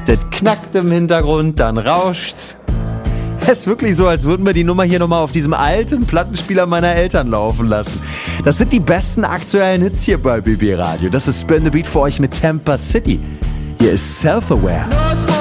Das knackt im Hintergrund, dann rauscht's. Es ist wirklich so, als würden wir die Nummer hier nochmal auf diesem alten Plattenspieler meiner Eltern laufen lassen. Das sind die besten aktuellen Hits hier bei BB Radio. Das ist Spin the Beat für euch mit Tampa City. Hier ist Self-Aware.